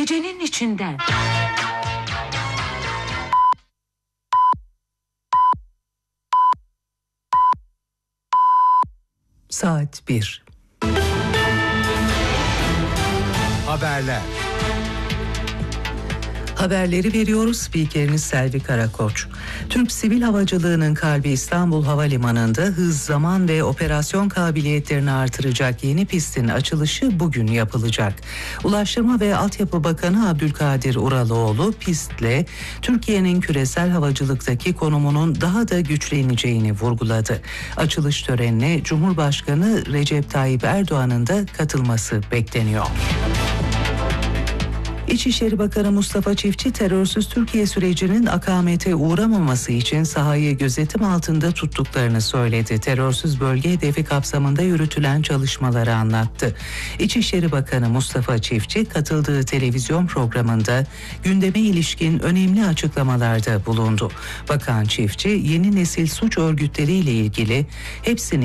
gecenin içinden. Saat 1. Haberler. Haberleri veriyoruz. Spikeriniz Selvi Karakoç. Türk sivil havacılığının kalbi İstanbul Havalimanı'nda hız, zaman ve operasyon kabiliyetlerini artıracak yeni pistin açılışı bugün yapılacak. Ulaştırma ve Altyapı Bakanı Abdülkadir Uraloğlu pistle Türkiye'nin küresel havacılıktaki konumunun daha da güçleneceğini vurguladı. Açılış törenine Cumhurbaşkanı Recep Tayyip Erdoğan'ın da katılması bekleniyor. İçişleri Bakanı Mustafa Çiftçi, terörsüz Türkiye sürecinin akamete uğramaması için sahayı gözetim altında tuttuklarını söyledi. Terörsüz bölge hedefi kapsamında yürütülen çalışmaları anlattı. İçişleri Bakanı Mustafa Çiftçi katıldığı televizyon programında gündeme ilişkin önemli açıklamalarda bulundu. Bakan Çiftçi, yeni nesil suç örgütleriyle ilgili hepsini